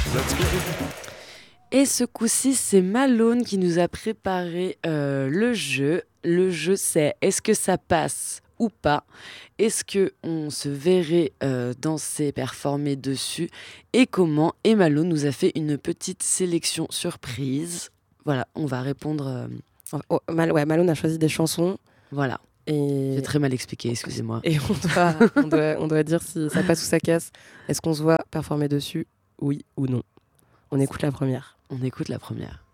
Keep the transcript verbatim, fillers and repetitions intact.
Let's go. Et ce coup-ci, c'est Malone qui nous a préparé euh, le jeu. Le jeu, c'est est-ce que ça passe ou pas? Est-ce qu'on se verrait euh, danser, performer dessus? Et comment? Et Malone nous a fait une petite sélection surprise. Voilà, on va répondre. euh, Oh, Mal- ouais, Malone a choisi des chansons voilà, et, j'ai très mal expliqué, excusez-moi. et on, doit, on, doit, on doit dire si ça passe ou ça casse. Est-ce qu'on se voit performer dessus? Oui ou non? On écoute la première. On écoute la première.